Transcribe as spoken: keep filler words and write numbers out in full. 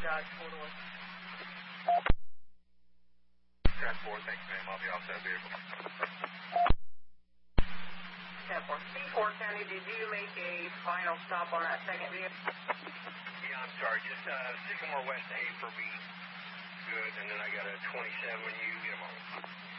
Dodge four to one. Transport, thanks, ma'am. I'll be off that vehicle. ten four. C four County, did you make a final stop on that second vehicle? Yeah, I'm sorry. Just uh, Sycamore West to Hafer Beach. Good, and then I got a twenty-seven. You get them on.